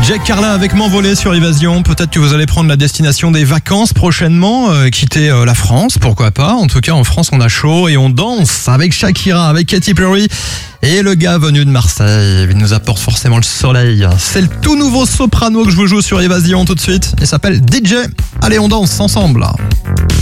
Jack Carlin avec M'envoler sur Évasion. Peut-être que vous allez prendre la destination des vacances prochainement, quitter la France, pourquoi pas. En tout cas, en France, on a chaud et on danse avec Shakira, avec Katy Perry. Et le gars venu de Marseille, il nous apporte forcément le soleil. C'est le tout nouveau soprano que je vous joue sur Évasion tout de suite. Il s'appelle DJ. Allez, on danse ensemble.